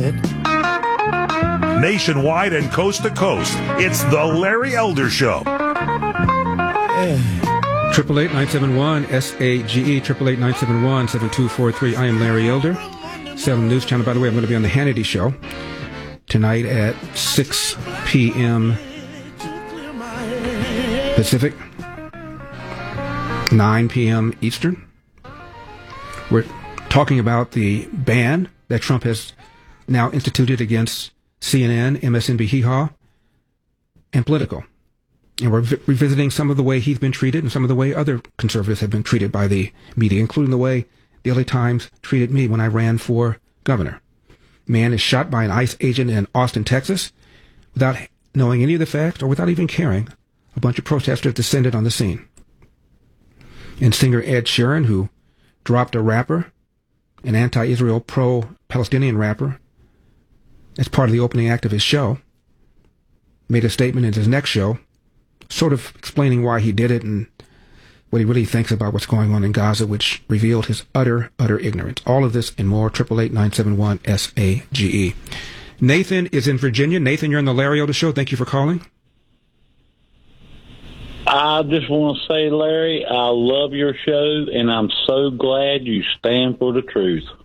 Nationwide and coast to coast, it's the Larry Elder Show. 888-971-SAGE, 888-971-7243. I am Larry Elder, Salem News Channel. By the way, I'm going to be on the Hannity Show tonight at 6 p.m. Pacific, 9 p.m. Eastern. We're talking about the ban that Trump has now instituted against CNN, MSNBC, Hee-Haw, and Politico. And we're revisiting some of the way he's been treated and some of the way other conservatives have been treated by the media, including the way the LA Times treated me when I ran for governor. Man is shot by an ICE agent in Austin, Texas, without knowing any of the facts or without even caring. A bunch of protesters descended on the scene. And singer Ed Sheeran, who dropped a rapper, an anti-Israel, pro-Palestinian rapper, as part of the opening act of his show, made a statement in his next show, sort of explaining why he did it and what he really thinks about what's going on in Gaza, which revealed his utter ignorance. All of this and more, 888-971-SAGE. Nathan is in Virginia. Nathan, you're on the Larry Elder Show. Thank you for calling. I just want to say, Larry, I love your show, and I'm so glad you stand for the truth.